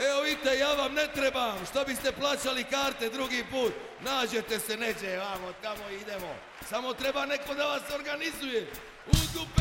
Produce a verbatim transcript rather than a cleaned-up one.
Evo vidite, ja vam ne trebam, što biste plaćali karte drugi put, nađete se neđe, vamo, tamo idemo. Samo treba neko da vas organizuje. U dupe!